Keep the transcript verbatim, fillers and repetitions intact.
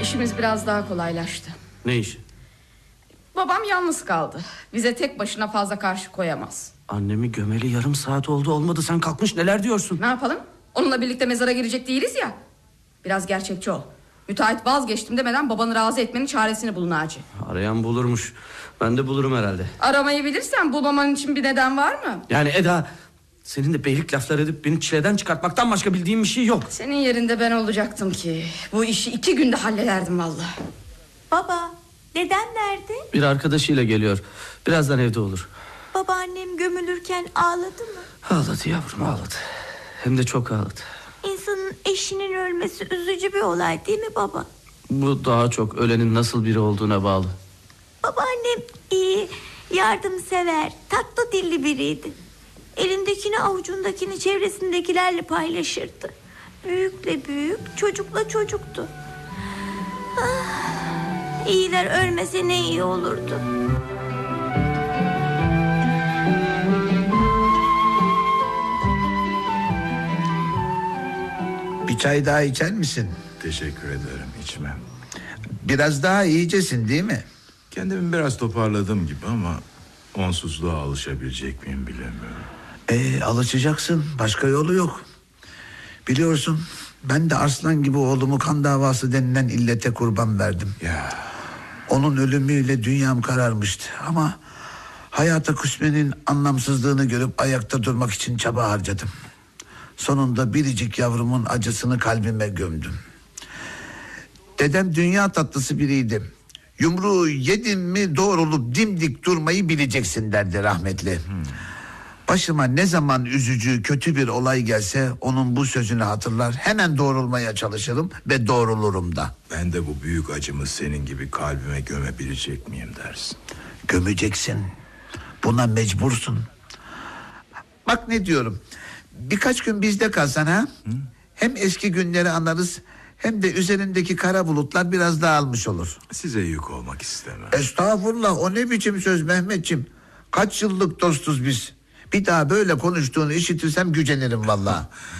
İşimiz biraz daha kolaylaştı. Ne iş? Babam yalnız kaldı. Bize tek başına fazla karşı koyamaz. Annemi gömeli yarım saat oldu, olmadı sen kalkmış neler diyorsun? Ne yapalım? Onunla birlikte mezara girecek değiliz ya. Biraz gerçekçi ol. Müteahhit vazgeçtim demeden babanı razı etmenin çaresini bul Naci. Arayan bulurmuş. Ben de bulurum herhalde. Aramayı bilirsen bulmaman için bir neden var mı? Yani Eda, senin de beylik laflar edip beni çileden çıkartmaktan başka bildiğim bir şey yok. Senin yerinde ben olacaktım ki bu işi iki günde hallederdim vallahi. Baba, deden nerede? Bir arkadaşıyla geliyor. Birazdan evde olur. Babaannem gömülürken ağladı mı? Ağladı yavrum, ağladı. Hem de çok ağladı. İnsanın eşinin ölmesi üzücü bir olay değil mi baba? Bu daha çok ölenin nasıl biri olduğuna bağlı. Babaannem iyi, yardımsever, tatlı dilli biriydi. Elindekini avucundakini çevresindekilerle paylaşırdı. Büyükle büyük, çocukla çocuktu. Ah, iyiler ölmese ne iyi olurdu. Bir çay daha içer misin? Teşekkür ederim, içmem. Biraz daha iyicesin değil mi? Kendimi biraz toparladım gibi ama onsuzluğa alışabilecek miyim bilemiyorum. Ee, alışacaksın, başka yolu yok. Biliyorsun, ben de Arslan gibi oğlumu kan davası denilen illete kurban verdim. Ya. Onun ölümüyle dünyam kararmıştı ama hayata küsmenin anlamsızlığını görüp ayakta durmak için çaba harcadım. Sonunda biricik yavrumun acısını kalbime gömdüm. Dedem dünya tatlısı biriydi. Yumruğu yedin mi doğrulup dimdik durmayı bileceksin derdi rahmetli. Hmm. Başıma ne zaman üzücü kötü bir olay gelse onun bu sözünü hatırlar, hemen doğrulmaya çalışırım ve doğrulurum da. Ben de bu büyük acımı senin gibi kalbime gömebilecek miyim dersin? Gömeceksin. Buna mecbursun. Bak ne diyorum. Birkaç gün bizde kalsan ha? Hı? Hem eski günleri anlarız, hem de üzerindeki kara bulutlar biraz dağılmış olur. Size yük olmak istemem. Estağfurullah, o ne biçim söz Mehmetciğim? Kaç yıllık dostuz biz. Bir daha böyle konuştuğunu işitirsem gücenirim vallahi.